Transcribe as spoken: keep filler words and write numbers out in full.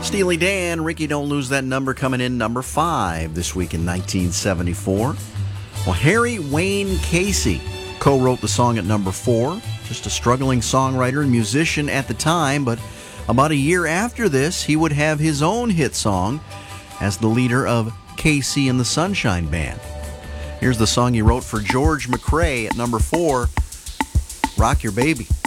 Steely Dan, Ricky Don't Lose That Number, coming in number five this week in nineteen seventy-four. Well, Harry Wayne Casey co-wrote the song at number four. Just a struggling songwriter and musician at the time, but about a year after this, he would have his own hit song as the leader of K C and the Sunshine Band. Here's the song he wrote for George McCrae at number four, Rock Your Baby.